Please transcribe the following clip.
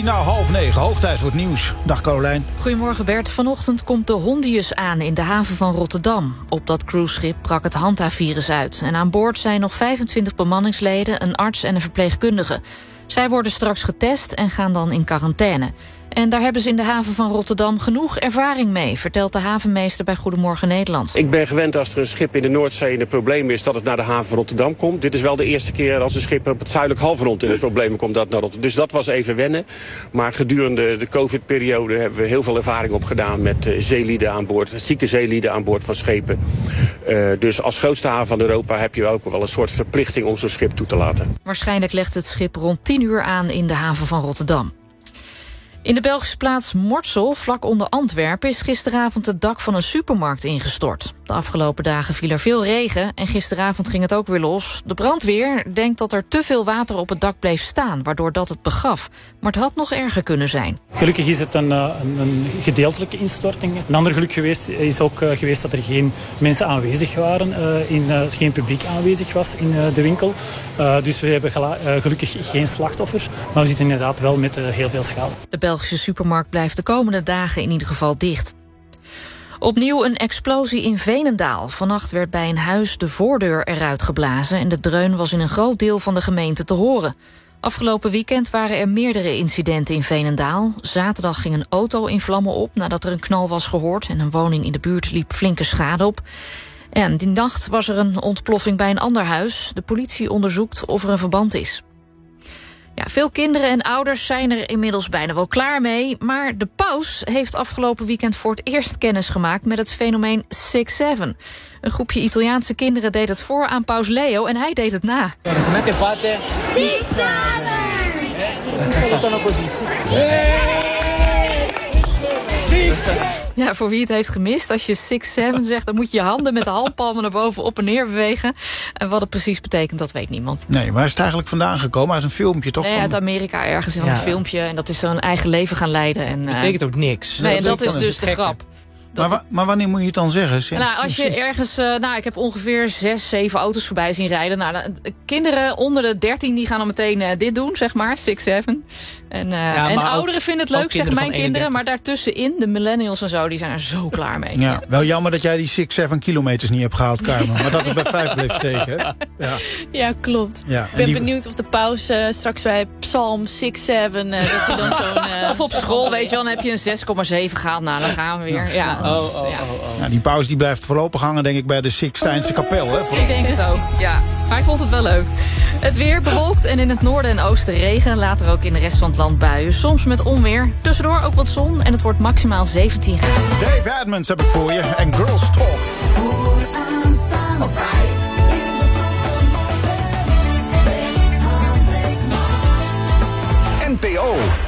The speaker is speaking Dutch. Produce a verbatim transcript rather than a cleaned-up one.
na half negen, hoog tijd voor het nieuws. Dag Carolijn. Goedemorgen Bert. Vanochtend komt de Hondius aan in de haven van Rotterdam. Op dat cruiseschip brak het Hanta-virus uit. En aan boord zijn nog vijfentwintig bemanningsleden, een arts en een verpleegkundige. Zij worden straks getest en gaan dan in quarantaine. En daar hebben ze in de haven van Rotterdam genoeg ervaring mee, vertelt de havenmeester bij Goedemorgen Nederland. Ik ben gewend als er een schip in de Noordzee in de problemen is dat het naar de haven van Rotterdam komt. Dit is wel de eerste keer als een schip op het zuidelijk halfrond in de problemen komt dat naar Rotterdam. Dus dat was even wennen. Maar gedurende de covid-periode hebben we heel veel ervaring opgedaan met uh, zeelieden aan boord, zieke zeelieden aan boord van schepen. Uh, dus als grootste haven van Europa heb je ook wel een soort verplichting om zo'n schip toe te laten. Waarschijnlijk legt het schip rond tien uur aan in de haven van Rotterdam. In de Belgische plaats Mortsel, vlak onder Antwerpen, is gisteravond het dak van een supermarkt ingestort. De afgelopen dagen viel er veel regen en gisteravond ging het ook weer los. De brandweer denkt dat er te veel water op het dak bleef staan, waardoor dat het begaf. Maar het had nog erger kunnen zijn. Gelukkig is het een, een, een gedeeltelijke instorting. Een ander geluk geweest is ook uh, geweest dat er geen mensen aanwezig waren, uh, in, uh, geen publiek aanwezig was in uh, de winkel. Uh, dus we hebben gela- uh, gelukkig geen slachtoffers, maar we zitten inderdaad wel met uh, heel veel schade. De Belgische supermarkt blijft de komende dagen in ieder geval dicht. Opnieuw een explosie in Veenendaal. Vannacht werd bij een huis de voordeur eruit geblazen en de dreun was in een groot deel van de gemeente te horen. Afgelopen weekend waren er meerdere incidenten in Veenendaal. Zaterdag ging een auto in vlammen op nadat er een knal was gehoord en een woning in de buurt liep flinke schade op. En die nacht was er een ontploffing bij een ander huis. De politie onderzoekt of er een verband is. Ja, veel kinderen en ouders zijn er inmiddels bijna wel klaar mee. Maar de paus heeft afgelopen weekend voor het eerst kennis gemaakt met het fenomeen six seven. Een groepje Italiaanse kinderen deed het voor aan paus Leo en hij deed het na. six seven! Ja, voor wie het heeft gemist, als je six seven zegt, dan moet je je handen met de handpalmen naar boven op en neer bewegen. En wat het precies betekent, dat weet niemand. Nee, waar is het eigenlijk vandaan gekomen? Uit een filmpje, toch? Nee, uit Amerika ergens in ja. een filmpje. En dat is zo een eigen leven gaan leiden. En, dat betekent ook niks. Nee, en dat, dat is dus de de grap. Maar, wa- maar wanneer moet je het dan zeggen? Zeg, nou, als je ergens... Uh, nou, ik heb ongeveer zes, zeven auto's voorbij zien rijden. Nou, de, kinderen onder de dertien die gaan dan meteen uh, dit doen, zeg maar. six seven. En, uh, ja, en ouderen vinden het leuk, zeggen mijn kinderen. Maar daartussenin, de millennials en zo, die zijn er zo klaar mee. Ja, ja. Wel jammer dat jij die six seven kilometers niet hebt gehaald, Carmen. Maar dat het bij vijf bleef steken. Hè? Ja. ja, klopt. Ja, ik ben die... benieuwd of de paus uh, straks bij Psalm six seven... Uh, dat hij dan zo'n... Uh, of op school, weet je wel, dan heb je een zes komma zeven gehaald. Nou, dan gaan we weer. Ja. Oh, oh, oh, oh. Nou, die paus die blijft voorlopig hangen, denk ik, bij de Sixtijnse kapel. Hè, voor... Ik denk het ook, ja. Maar hij vond het wel leuk. Het weer bewolkt en in het noorden en oosten regen. Later ook in de rest van het land buien. Soms met onweer. Tussendoor ook wat zon en het wordt maximaal zeventien graden. Dave Edmonds heb ik voor je en Girls Talk. Vooraanstaande vrij. N P O